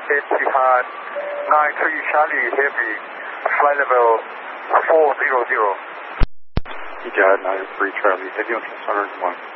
Etihad 93 Charlie Heavy, flight level 400. Etihad 93 Charlie Heavy on 601.